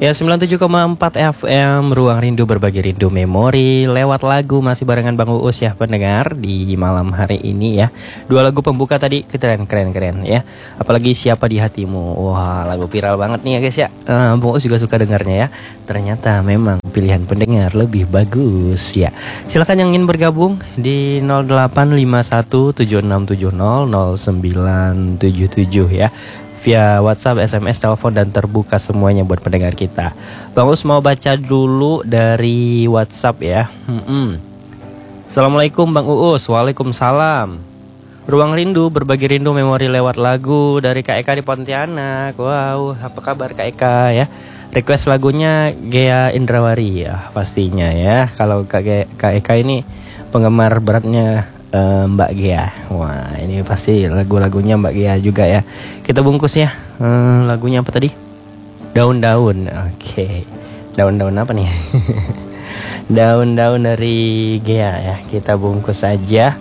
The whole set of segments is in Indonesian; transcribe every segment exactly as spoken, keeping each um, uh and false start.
Ya, sembilan puluh tujuh koma empat F M Ruang Rindu, berbagi rindu memori lewat lagu. Masih barengan Bang Uus ya pendengar di malam hari ini ya. Dua lagu pembuka tadi keren keren keren ya. Apalagi Siapa di Hatimu. Wah, lagu viral banget nih ya guys ya. uh, Bang Uus juga suka dengarnya ya. Ternyata memang pilihan pendengar lebih bagus ya. Silakan yang ingin bergabung di nol delapan lima satu tujuh enam tujuh nol nol sembilan tujuh tujuh ya, via WhatsApp, S M S, telepon, dan terbuka semuanya buat pendengar kita. Bang Us mau baca dulu dari WhatsApp ya. Hmm-hmm. Assalamualaikum Bang Uus. Waalaikumsalam. Ruang Rindu, berbagi rindu memori lewat lagu dari Kak Eka di Pontianak. Wow, apa kabar Kak Eka ya? Request lagunya Gea Indrawari ya pastinya ya. Kalau Kak, Ge- Kak Eka ini penggemar beratnya Mbak Gea. Wah, ini pasti lagu-lagunya Mbak Gea juga ya. Kita bungkus ya. hmm, Lagunya apa tadi? Daun-daun. Oke, okay. Daun-daun apa nih? Daun-daun dari Gea ya. Kita bungkus saja.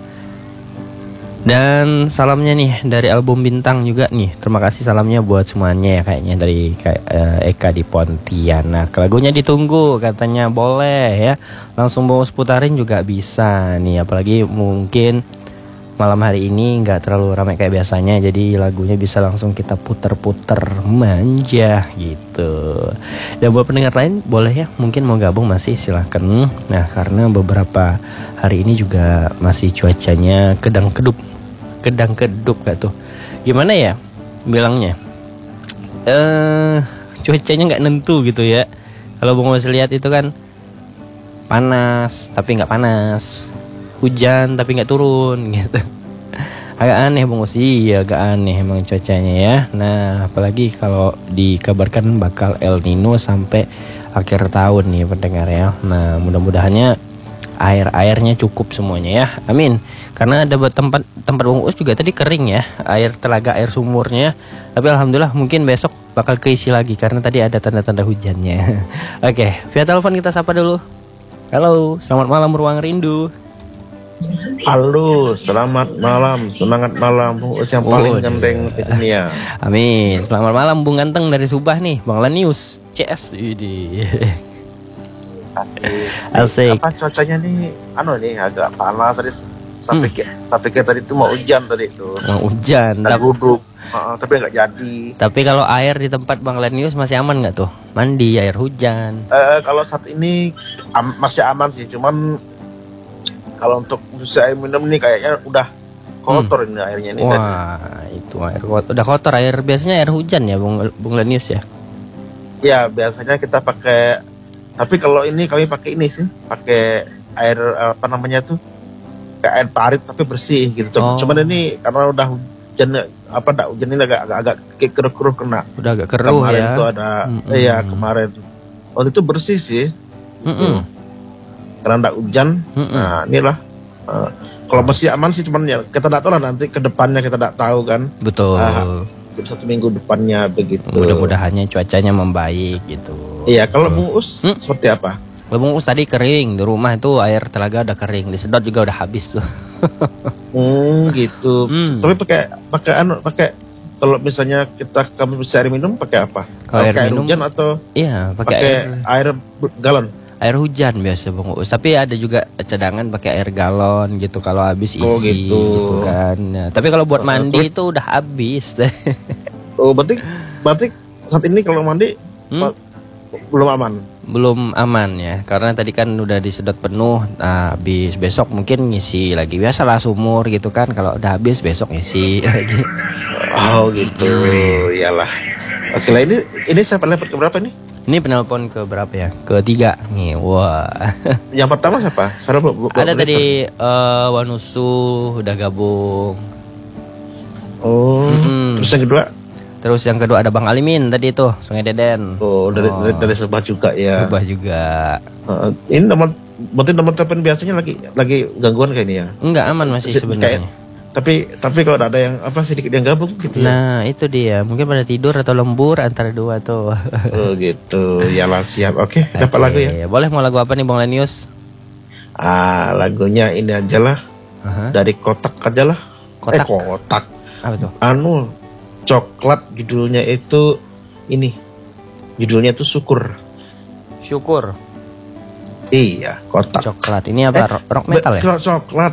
Dan salamnya nih dari album Bintang juga nih. Terima kasih salamnya buat semuanya ya, kayaknya dari uh, Eka di Pontianak. Lagunya ditunggu katanya, boleh ya. Langsung mau putarin juga bisa nih. Apalagi mungkin malam hari ini gak terlalu ramai kayak biasanya, jadi lagunya bisa langsung kita puter-puter manja gitu. Dan buat pendengar lain boleh ya, mungkin mau gabung masih silahkan. Nah, karena beberapa hari ini juga masih cuacanya kedang-kedup. Kedang-kedup gak tuh? Gimana ya bilangnya? Eh, cuacanya nggak nentu gitu ya. Kalau Bang Mas lihat itu kan panas tapi nggak panas, hujan tapi nggak turun gitu. Agak aneh Bang Mas, iya agak aneh emang cuacanya ya. Nah, apalagi kalau dikabarkan bakal El Nino sampai akhir tahun nih pendengar ya. Nah, mudah-mudahannya air-airnya cukup semuanya ya. Amin. Karena ada tempat tempat Bang Uus juga tadi kering ya, air telaga, air sumurnya. Tapi alhamdulillah mungkin besok bakal keisi lagi karena tadi ada tanda-tanda hujannya. Oke, via telepon kita sapa dulu. Halo, selamat malam Ruang Rindu. Halo, selamat malam, semangat malam Bang Uus yang paling oh, ganteng di dunia. Amin. Selamat malam Bung Ganteng dari Subah nih, Bang Lanius C S. Ini. Asik. Asik. Apa cuacanya nih? Anu nih agak panas tadi. Sampai hmm. sampai kayak tadi itu mau hujan tadi itu. Mau hujan. Dan duduk. Uh, tapi nggak jadi. Tapi kalau air di tempat Bang Lenius masih aman nggak tuh? Mandi air hujan? Uh, kalau saat ini am- masih aman sih. Cuman kalau untuk usaha air minum nih kayaknya udah kotor hmm. ini airnya ini. Wah, tadi. Itu air kotor. Udah kotor air biasanya air hujan ya Bung Bung Lenius ya? Ya biasanya kita pakai. Tapi kalau ini kami pakai ini sih, pakai air apa namanya tuh? Kayak air parit tapi bersih gitu. Oh. Cuman ini karena udah hujan apa enggak hujan ini agak agak, agak kayak keruh-keruh kena. Udah agak keruh kemarin ya. Kemarin itu ada iya eh, kemarin. Waktu itu bersih sih. Gitu. Karena enggak hujan. Mm-mm. Nah, inilah uh, kalau masih aman sih, cuman ya kita enggak tahu lah nanti ke depannya, kita enggak tahu kan. Betul. Uh, satu minggu depannya begitu. Mudah-mudahannya cuacanya membaik gitu. Iya, kalau Bung Us hmm? seperti apa? Kalau Bung Us tadi kering, di rumah itu air telaga udah kering, disedot juga udah habis tuh. Hmm, gitu. Hmm. Tapi pakai pakai anu pakai kalau misalnya kita kamu bisa air minum pakai apa? Kalau air, air hujan atau iya, pakai, pakai air, air galon? Air hujan biasa Bung Us, tapi ada juga cadangan pakai air galon gitu kalau habis isi. Oh gitu, gitu kan. Nah, tapi kalau buat mandi uh, itu udah habis. Oh, berarti berarti saat ini kalau mandi hmm? belum aman. Belum aman ya, karena tadi kan udah disedot penuh. Nah, habis besok mungkin ngisi lagi. Biasalah sumur gitu kan, kalau udah habis besok ngisi lagi. Oh gitu, iyalah. Oke lah, ini ini saya penelpon ke berapa nih? Ini penelpon ke berapa ya? Ketiga nih, wah. Yang pertama siapa? Saya belum, belum ada tadi uh, Wanusu udah gabung. Oh, hmm. Terus yang kedua? Terus yang kedua ada Bang Alimin tadi itu, Sungai Deden. Oh, dari oh. dari, dari Subah juga ya. Subah juga. Uh, ini nomor, berarti nomor telepon biasanya lagi lagi gangguan kayak ini ya? Enggak, aman masih sebenarnya. Tapi tapi kalau ada yang apa sedikit yang gabung gitu. Nah, ya? Itu dia. Mungkin pada tidur atau lembur antara dua tuh. Oh, gitu. Yalah, siap. Oke, okay, dapat lagu ya. Boleh, mau lagu apa nih Bang Lenius? Ah, lagunya ini aja lah. Uh-huh. Dari Kotak aja lah. Kotak. Eh, Kotak. Apa tuh? Anu Coklat, judulnya itu ini Judulnya tuh Syukur. Syukur. Iya, kotak. Coklat. Ini apa? Eh, rock, rock metal ya? Be- Coklat.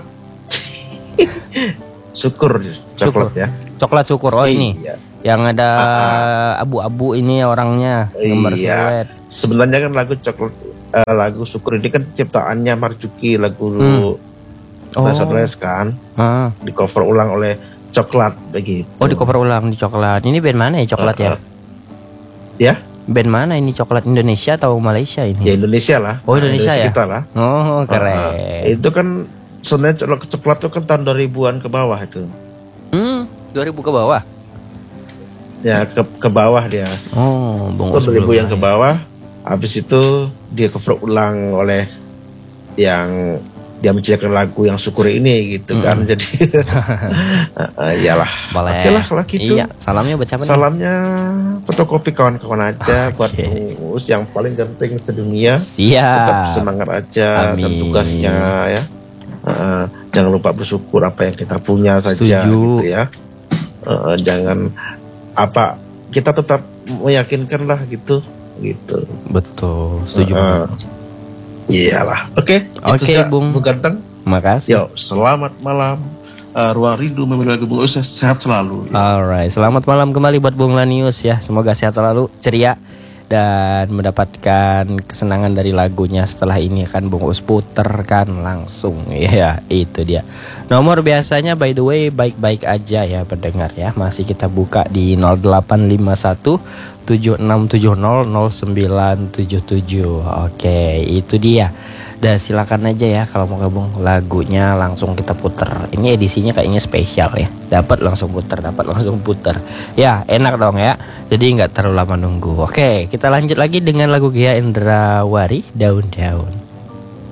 Syukur coklat Syukur. ya. Coklat syukur. Oh ini. Iya. Yang ada Ah, abu-abu ini orangnya, gambar Iya. siluet. Sebenarnya kan lagu coklat, eh, lagu Syukur ini kan ciptaannya Marjuki, lagu Hmm. bahasa Oh. Inggris kan, Ah. di cover ulang oleh Coklat begitu. Oh, di cover ulang di coklat. Ini band mana ya coklat ya? Uh, uh. Ya, Band mana ini coklat, Indonesia atau Malaysia ini? ya Indonesia lah. Oh, Indonesia ya? kita lah. Oh, keren. Uh, uh. Itu kan sebenarnya coklat coklat itu kan tahun dua ribuan ke bawah itu. Hmm, dua ribu ke bawah. Ya, ke ke bawah dia. Oh, Bung Tahun Us dua ribu belum yang ke main. bawah. Habis itu dia cover ulang oleh yang dia menciptakan lagu yang Syukur ini gitu kan. Mm. Jadi uh, iyalah. Boleh. Oke lah kalau gitu. Iya, salamnya buat siapa nih? Salamnya fotokopi kawan-kawan aja Oke. buat Bung Us yang paling ganteng sedunia. Tetap Siap. semangat aja dan Amin. tugasnya ya. Uh, jangan lupa bersyukur apa yang kita punya saja Setuju. gitu ya. Uh, jangan apa kita tetap meyakinkan lah gitu gitu. Betul, setuju Uh, banget. Iyalah. Oke. Oke, itu saja, Bung. Bung Ganteng. Makasih. Yo, selamat malam. Uh, Ruang Rindu memilih lagu Bung Us sehat selalu. Alright, selamat malam kembali buat Bung Lanius ya. Semoga sehat selalu, ceria dan mendapatkan kesenangan dari lagunya. Setelah ini akan Bung Us puterkan langsung ya. Itu dia. Nomor biasanya by the way baik-baik aja ya pendengar ya. Masih kita buka di nol delapan lima satu tujuh enam tujuh nol nol sembilan tujuh tujuh. Oke, itu dia. Dan silakan aja ya kalau mau gabung lagunya langsung kita puter. Ini edisinya kayaknya spesial ya. Dapat langsung puter, dapat langsung puter. Ya, enak dong ya. Jadi nggak terlalu lama nunggu. Oke, kita lanjut lagi dengan lagu Gia Indrawari, Daun-daun.